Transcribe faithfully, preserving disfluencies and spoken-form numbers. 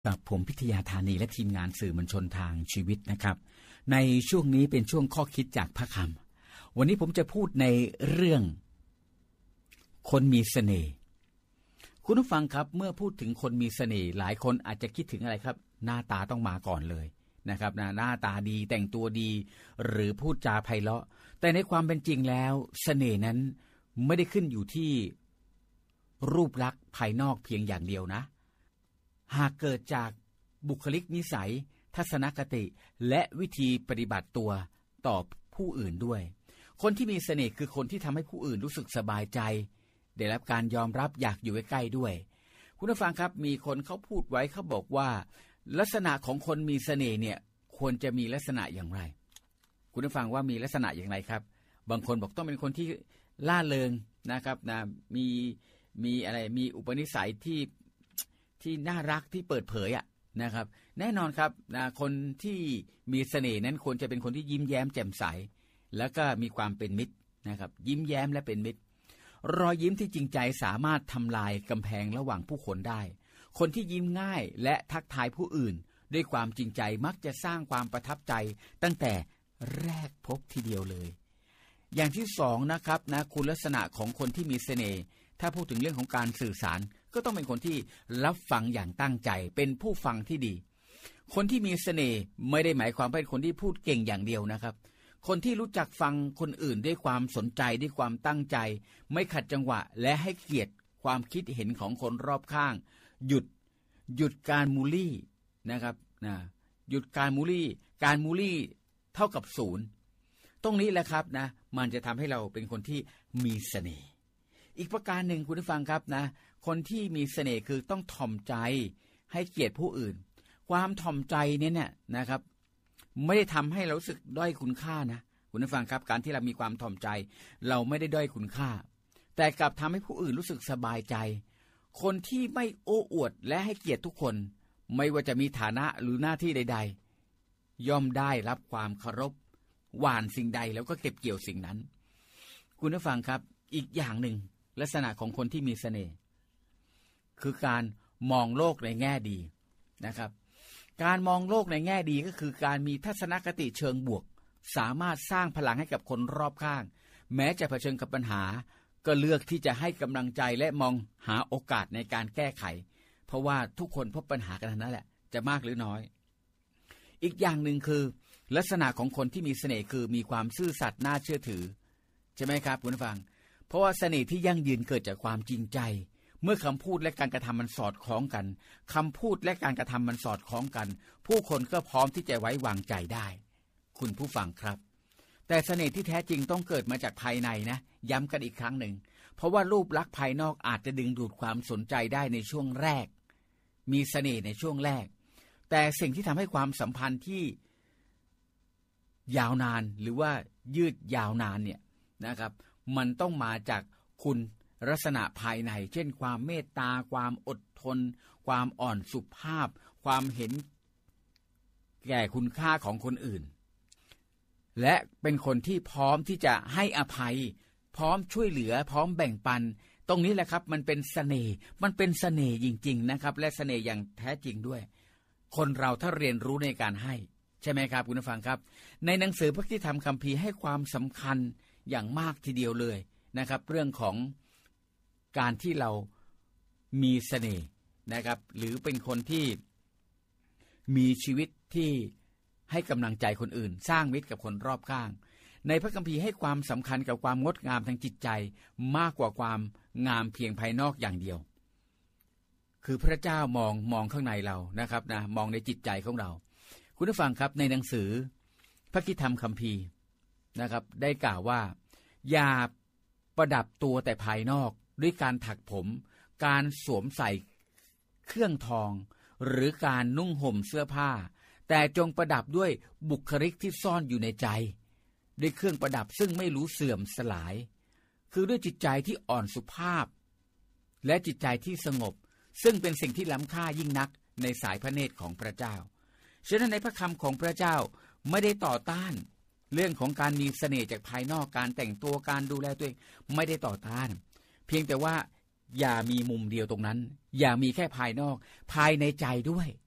กับผมพิทยาธานีและทีมงานสื่อมวลชนทางชีวิตนะครับในช่วงนี้เป็นช่วงข้อคิดจากพระคำวันนี้ผมจะพูดในเรื่องคนมีเสน่ห์คุณผู้ฟังครับเมื่อพูดถึงคนมีเสน่ห์หลายคนอาจจะคิดถึงอะไรครับหน้าตาต้องมาก่อนเลยนะครับหน้าตาดีแต่งตัวดีหรือพูดจาไพเราะแต่ในความเป็นจริงแล้วเสน่ห์นั้นไม่ได้ขึ้นอยู่ที่รูปลักษณ์ภายนอกเพียงอย่างเดียวนะหากเกิดจากบุคลิกนิสัยทัศนคติและวิธีปฏิบัติตัวต่อผู้อื่นด้วยคนที่มีเสน่ห์คือคนที่ทำให้ผู้อื่นรู้สึกสบายใจได้รับการยอมรับอยากอยู่ใกล้ๆด้วยคุณผู้ฟังครับมีคนเขาพูดไว้เขาบอกว่าลักษณะของคนมีเสน่ห์เนี่ยควรจะมีลักษณะอย่างไรคุณผู้ฟังว่ามีลักษณะอย่างไรครับบางคนบอกต้องเป็นคนที่ล่าเริงนะครับนะมีมีอะไรมีอุปนิสัยที่ที่น่ารักที่เปิดเผยอ่ะนะครับแน่นอนครับนะคนที่มีเสน่ห์นั้นควรจะเป็นคนที่ยิ้มแย้มแจ่มใสแล้วก็มีความเป็นมิตรนะครับยิ้มแย้มและเป็นมิตรรอยยิ้มที่จริงใจสามารถทำลายกำแพงระหว่างผู้คนได้คนที่ยิ้มง่ายและทักทายผู้อื่นด้วยความจริงใจมักจะสร้างความประทับใจตั้งแต่แรกพบทีเดียวเลยอย่างที่สองนะครับนะคุณลักษณะของคนที่มีเสน่ห์ถ้าพูดถึงเรื่องของการสื่อสารก็ต้องเป็นคนที่รับฟังอย่างตั้งใจเป็นผู้ฟังที่ดีคนที่มีเสน่ห์ไม่ได้หมายความเป็นคนที่พูดเก่งอย่างเดียวนะครับคนที่รู้จักฟังคนอื่นด้วยความสนใจด้วยความตั้งใจไม่ขัดจังหวะและให้เกียรติความคิดเห็นของคนรอบข้างหยุดหยุดการมูลี่นะครับนะหยุดการมูลี่การมูลี่เท่ากับศูนย์ตรงนี้แหละครับนะมันจะทำให้เราเป็นคนที่มีเสน่ห์อีกประการหนึ่งคุณผู้ฟังครับนะคนที่มีเสน่ห์คือต้องถ่อมใจให้เกียรติผู้อื่นความถ่อมใจเนี่ยเนี่ยนะครับไม่ได้ทำให้เรารู้สึกด้อยคุณค่านะคุณผู้ฟังครับการที่เรามีความถ่อมใจเราไม่ได้ด้อยคุณค่าแต่กลับทำให้ผู้อื่นรู้สึกสบายใจคนที่ไม่โอ้อวดและให้เกียรติทุกคนไม่ว่าจะมีฐานะหรือหน้าที่ใดๆย่อมได้รับความเคารพหว่านสิ่งใดแล้วก็เก็บเกี่ยวสิ่งนั้นคุณผู้ฟังครับอีกอย่างหนึ่งลักษณะของคนที่มีเสน่ห์คือการมองโลกในแง่ดีนะครับการมองโลกในแง่ดีก็คือการมีทัศนคติเชิงบวกสามารถสร้างพลังให้กับคนรอบข้างแม้จะเผชิญกับปัญหาก็เลือกที่จะให้กำลังใจและมองหาโอกาสในการแก้ไขเพราะว่าทุกคนพบปัญหากันทั้งนั้นแหละจะมากหรือน้อยอีกอย่างหนึ่งคือลักษณะของคนที่มีเสน่ห์คือมีความซื่อสัตย์น่าเชื่อถือใช่ไหมครับคุณผู้ฟังเพราะว่าเสน่ห์ที่ยั่งยืนเกิดจากความจริงใจเมื่อคำพูดและการกระทำมันสอดคล้องกันคำพูดและการกระทำมันสอดคล้องกันผู้คนก็พร้อมที่จะไว้วางใจได้คุณผู้ฟังครับแต่เสน่ห์ที่แท้จริงต้องเกิดมาจากภายในนะย้ำกันอีกครั้งหนึ่งเพราะว่ารูปลักษณ์ภายนอกอาจจะดึงดูดความสนใจได้ในช่วงแรกมีเสน่ห์ในช่วงแรกแต่สิ่งที่ทำให้ความสัมพันธ์ที่ยาวนานหรือว่ายืดยาวนานเนี่ยนะครับมันต้องมาจากคุณลักษณะภายในเช่นความเมตตาความอดทนความอ่อนสุภาพความเห็นแก่คุณค่าของคนอื่นและเป็นคนที่พร้อมที่จะให้อภัยพร้อมช่วยเหลือพร้อมแบ่งปันตรงนี้แหละครับมันเป็นเสน่ห์มันเป็นเสน่ห์จริงๆนะครับและเสน่ห์อย่างแท้จริงด้วยคนเราถ้าเรียนรู้ในการให้ใช่ไหมครับคุณผู้ฟังครับในหนังสือพระคัมภีร์คัมคัมภีร์ให้ความสำคัญอย่างมากทีเดียวเลยนะครับเรื่องของการที่เรามีเสน่ห์นะครับหรือเป็นคนที่มีชีวิตที่ให้กำลังใจคนอื่นสร้างมิตรกับคนรอบข้างในพระคัมภีร์ให้ความสำคัญกับความงดงามทางจิตใจมากกว่าความงามเพียงภายนอกอย่างเดียวคือพระเจ้ามองมองข้างในเรานะครับนะมองในจิตใจของเราคุณผู้ฟังครับในหนังสือพระคัมภีร์คัมภีร์นะครับได้กล่าวว่าอย่าประดับตัวแต่ภายนอกด้วยการถักผมการสวมใส่เครื่องทองหรือการนุ่งห่มเสื้อผ้าแต่จงประดับด้วยบุคลิกที่ซ่อนอยู่ในใจด้วยเครื่องประดับซึ่งไม่รู้เสื่อมสลายคือด้วยจิตใจที่อ่อนสุภาพและจิตใจที่สงบซึ่งเป็นสิ่งที่ล้ำค่ายิ่งนักในสายพระเนตรของพระเจ้าฉะนั้นในพระคำของพระเจ้าไม่ได้ต่อต้านเรื่องของการมีเสน่ห์จากภายนอกการแต่งตัวการดูแลตัวเองไม่ได้ต่อต้านเพียงแต่ว่าอย่ามีมุมเดียวตรงนั้นอย่ามีแค่ภายนอกภายในใจด้วย